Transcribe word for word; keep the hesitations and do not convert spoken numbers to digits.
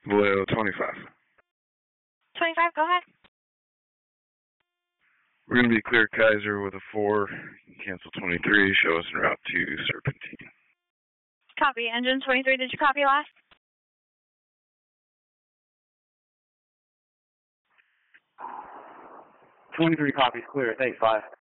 Vallejo twenty-five. twenty-five, go ahead. We're going to be clear Kaiser with a four. Cancel twenty-three. Show us en route to Serpentine. Copy. Engine twenty-three, did you copy last? twenty-three copies, clear. Thanks, five.